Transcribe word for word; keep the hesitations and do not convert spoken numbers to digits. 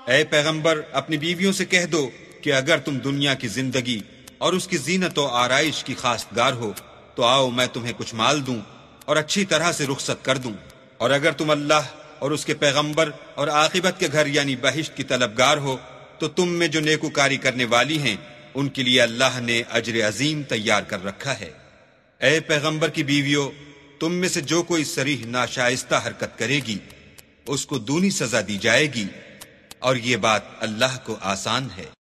ए पैगंबर, अपनी बीवियों से कह दो कि अगर तुम दुनिया की जिंदगी और उसकी जीनत और आराइश की खासगार हो तो आओ मैं तुम्हें कुछ माल दूं और अच्छी तरह से रुखसत कर दूं। और अगर तुम अल्लाह और उसके पैगंबर और आखिबत के घर यानी बहिश्त की तलबगार हो तो तुम में जो नेकुकारी करने वाली हैं उनके लिए अल्लाह ने अजर अजीम तैयार कर रखा है। ए पैगंबर की बीवियों, तुम में से जो कोई सरीह नाशाइस्ता हरकत करेगी उसको दूनी सजा दी जाएगी और ये बात अल्लाह को आसान है।